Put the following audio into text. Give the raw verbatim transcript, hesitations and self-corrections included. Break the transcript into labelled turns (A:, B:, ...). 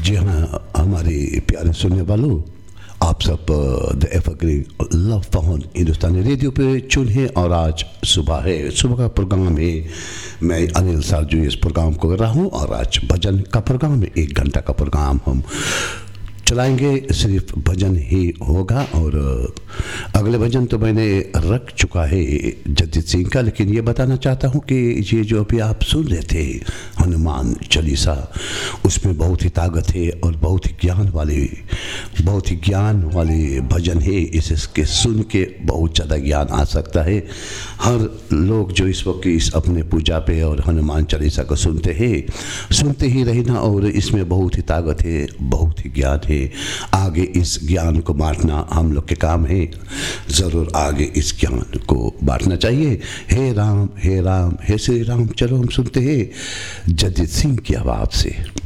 A: जी हाँ, हमारे प्यारे सुनने वालों, आप सब the evergreen love fawn Hindustani radio पे चुन है और आज सुबह है, सुबह का प्रोग्राम है। मैं अनिल साजू इस प्रोग्राम को कर रहा हूँ और आज भजन का प्रोग्राम है। एक घंटा का प्रोग्राम हम चलाएंगे, सिर्फ भजन ही होगा। और अगले भजन तो मैंने रख चुका है जगजीत सिंह का, लेकिन ये बताना चाहता हूँ कि ये जो अभी आप सुन रहे थे हनुमान चालीसा, उसमें बहुत ही ताकत है और बहुत ही ज्ञान वाले बहुत ही ज्ञान वाले भजन है। इसके सुन के बहुत ज़्यादा ज्ञान आ सकता है। हर लोग जो इस वक्त इस अपने पूजा पे और हनुमान चालीसा को सुनते हैं, सुनते ही रहना। और इसमें बहुत ही ताकत है, बहुत ही ज्ञान है। आगे इस ज्ञान को बांटना हम लोग के काम है। ज़रूर आगे इस ज्ञान को बांटना चाहिए। हे राम हे राम हे श्री राम, चलो हम सुनते हैं जगजीत सिंह की आवाज़ से।